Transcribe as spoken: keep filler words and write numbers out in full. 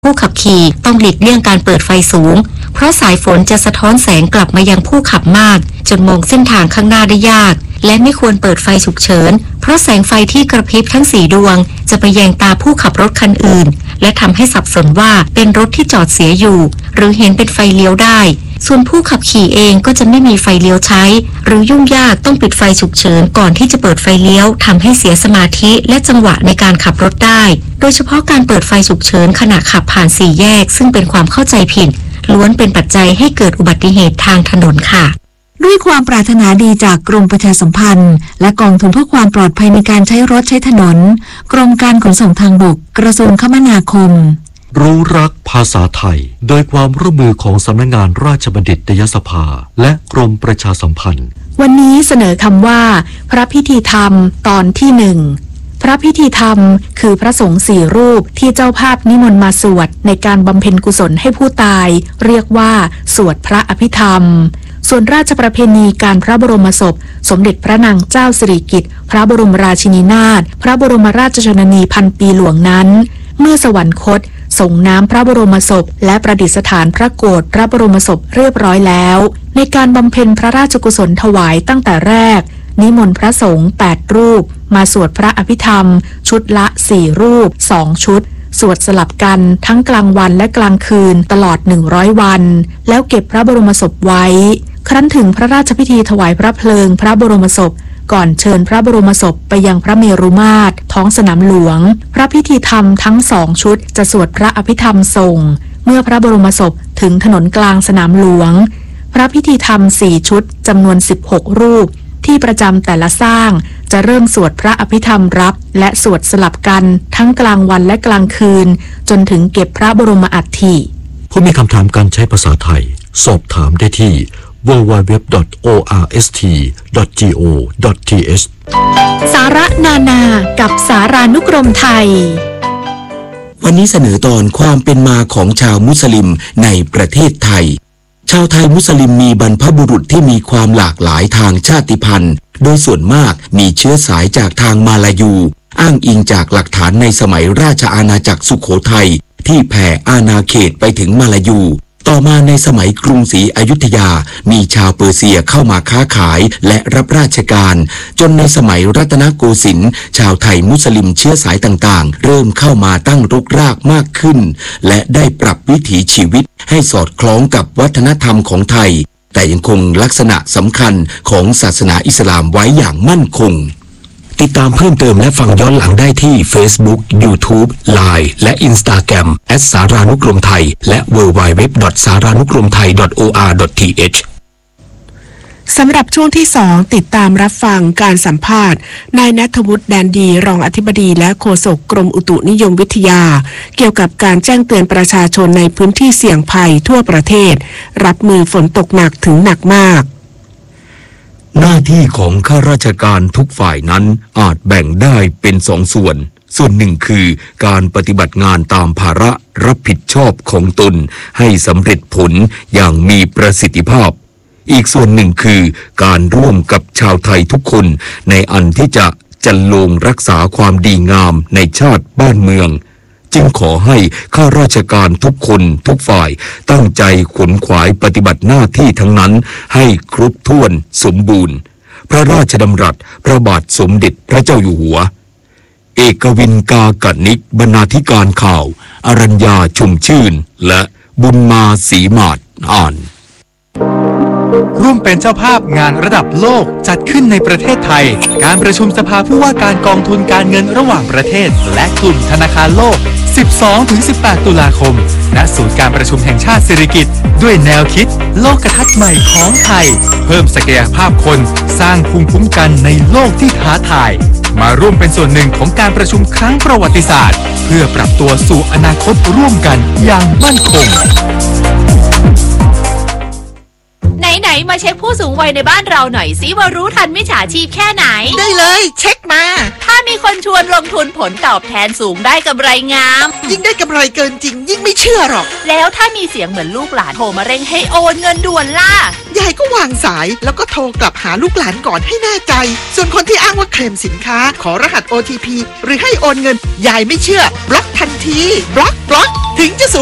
ผู้ขับขี่ต้องหลีกเลี่ยงการเปิดไฟสูงเพราะสายฝนจะสะท้อนแสงกลับมายังผู้ขับมากจนมองเส้นทางข้างหน้าได้ยากและไม่ควรเปิดไฟฉุกเฉินเพราะแสงไฟที่กระพริบทั้งสี่ดวงจะไปแยงตาผู้ขับรถคันอื่นและทำให้สับสนว่าเป็นรถที่จอดเสียอยู่หรือเห็นเป็นไฟเลี้ยวได้ส่วนผู้ขับขี่เองก็จะไม่มีไฟเลี้ยวใช้หรือยุ่งยากต้องปิดไฟฉุกเฉินก่อนที่จะเปิดไฟเลี้ยวทำให้เสียสมาธิและจังหวะในการขับรถได้โดยเฉพาะการเปิดไฟฉุกเฉินขณะขับผ่านสี่แยกซึ่งเป็นความเข้าใจผิดล้วนเป็นปัจจัยให้เกิดอุบัติเหตุทางถนนค่ะด้วยความปรารถนาดีจากกรมประชาสัมพันธ์และกองทุนเพื่อความปลอดภัยในการใช้รถใช้ถนนกรมการขนส่งทางบกกระทรวงคมนาคมรู้รักภาษาไทยโดยความร่วมมือของสำนักงานราชบัณฑิตยสภาและกรมประชาสัมพันธ์วันนี้เสนอคำว่าพระพิธีธรรมตอนที่หนึ่งพระพิธีธรรมคือพระสงฆ์สี่รูปที่เจ้าภาพนิมนต์มาสวดในการบำเพ็ญกุศลให้ผู้ตายเรียกว่าสวดพระอภิธรรมส่วนราชประเพณีการพระบรมศพสมเด็จพระนางเจ้าสิริกิติ์พระบรมราชินีนาถพระบรมราชชนนีพันปีหลวงนั้นเมื่อสวรรคตส่งน้ำพระบรมศพและประดิษฐานพระโกฐพระบรมศพเรียบร้อยแล้วในการบำเพ็ญพระราชกุศลถวายตั้งแต่แรกนิมนต์พระสงฆ์แปดรูปมาสวดพระอภิธรรมชุดละสี่รูปสองชุดสวดสลับกันทั้งกลางวันและกลางคืนตลอดหนึ่งร้อยวันแล้วเก็บพระบรมศพไว้ครั้นถึงพระราชพิธีถวายพระเพลิงพระบรมศพก่อนเชิญพระบรมศพไปยังพระเมรุมาตรท้องสนามหลวงพระพิธีธรรมทั้งสองชุดจะสวดพระอภิธรรมส่งเมื่อพระบรมศพถึงถนนกลางสนามหลวงพระพิธีธรรมสี่ชุดจำนวนสิบหกรูปที่ประจำแต่ละสร้างจะเริ่มสวดพระอภิธรรมรับและสวดสลับกันทั้งกลางวันและกลางคืนจนถึงเก็บพระบรมอัฐิผู้มีคำถามการใช้ภาษาไทยสอบถามได้ที่ ดับเบิลยู ดับเบิลยู ดับเบิลยู ดอท โอ อาร์ เอส ที ดอท จี โอ ดอท ที เอชสาระนานากับสารานุกรมไทยวันนี้เสนอตอนความเป็นมาของชาวมุสลิมในประเทศไทยชาวไทยมุสลิมมีบรรพบุรุษที่มีความหลากหลายทางชาติพันธุ์โดยส่วนมากมีเชื้อสายจากทางมาลายูอ้างอิงจากหลักฐานในสมัยราชอาณาจักรสุโขทัยที่แผ่อาณาเขตไปถึงมาลายูต่อมาในสมัยกรุงศรีอยุธยามีชาวเปอร์เซียเข้ามาค้าขายและรับราชการจนในสมัยรัตนโกสินทร์ชาวไทยมุสลิมเชื้อสายต่างๆเริ่มเข้ามาตั้งรกรากมากขึ้นและได้ปรับวิถีชีวิตให้สอดคล้องกับวัฒนธรรมของไทยแต่ยังคงลักษณะสำคัญของศาสนาอิสลามไว้อย่างมั่นคงติดตามเพิ่มเติมและฟังย้อนหลังได้ที่ Facebook YouTube ไลน์ และ Instagram แอท สารานุกรมไทยและ ดับเบิลยู ดับเบิลยู ดับเบิลยู ดอท สารานุกรมไทย ดอท โอ อาร์ ดอท ที เอชสำหรับช่วงที่สองติดตามรับฟังการสัมภาษณ์นายณัฐวุฒิแดนดีรองอธิบดีและโฆษกกรมอุตุนิยมวิทยาเกี่ยวกับการแจ้งเตือนประชาชนในพื้นที่เสี่ยงภัยทั่วประเทศรับมือฝนตกหนักถึงหนักมากหน้าที่ของข้าราชการทุกฝ่ายนั้นอาจแบ่งได้เป็นสองส่วนส่วนหนึ่งคือการปฏิบัติงานตามภาระรับผิดชอบของตนให้สำเร็จผลอย่างมีประสิทธิภาพอีกส่วนหนึ่งคือการร่วมกับชาวไทยทุกคนในอันที่จะจันโลงรักษาความดีงามในชาติบ้านเมืองจึงขอให้ข้าราชการทุกคนทุกฝ่ายตั้งใจขวนขวายปฏิบัติหน้าที่ทั้งนั้นให้ครบถ้วนสมบูรณ์พระราชดำรัสพระบาทสมเด็จพระเจ้าอยู่หัวเอกวินกากนิกบรรณาธิการข่าวอรัญญาชุมชื่นและบุญมาศรีมาศอ่านร่วมเป็นเจ้าภาพงานระดับโลกจัดขึ้นในประเทศไทยการประชุมสภาผู้ว่าการกองทุนการเงินระหว่างประเทศและกลุ่มธนาคารโลก สิบสองถึงสิบแปด ตุลาคมณศูนย์การประชุมแห่งชาติสิริกิติ์ด้วยแนวคิดโลกทัศน์ใหม่ของไทยเพิ่มศักยภาพคนสร้างภูมิคุ้มกันในโลกที่ท้าทายมาร่วมเป็นส่วนหนึ่งของการประชุมครั้งประวัติศาสตร์เพื่อปรับตัวสู่อนาคตร่วมกันอย่างมั่นคงไหนๆมาเช็คผู้สูงวัยในบ้านเราหน่อยสิว่ารู้ทันมิจฉาชีพแค่ไหนได้เลยเช็คมาถ้ามีคนชวนลงทุนผลตอบแทนสูงได้กำไรงามยิ่งได้กำไรเกินจริงยิ่งไม่เชื่อหรอกแล้วถ้ามีเสียงเหมือนลูกหลานโทรมาเร่งให้โอนเงินด่วนล่ะยายก็วางสายแล้วก็โทรกลับหาลูกหลานก่อนให้แน่ใจส่วนคนที่อ้างว่าเคลมสินค้าขอรหัส โอ ที พี หรือให้โอนเงินยายไม่เชื่อบล็อกทันทีบล็อกบล็อกถึงจะ